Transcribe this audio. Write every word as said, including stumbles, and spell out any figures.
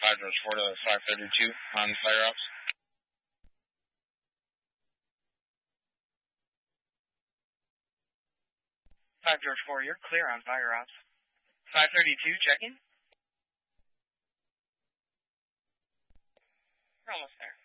five George four to five thirty-two on fire ops. five George four, you're clear on fire ops. five thirty-two, checking. We're almost there.